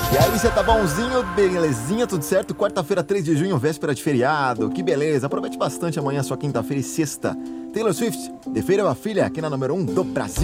E aí, você tá bonzinho? Belezinha, tudo certo? Quarta-feira, 3 de junho, véspera de feriado. Que beleza, aproveite bastante amanhã, sua quinta-feira e sexta. Taylor Swift, The Fate of a Filha, aqui na número 1 do Brasil.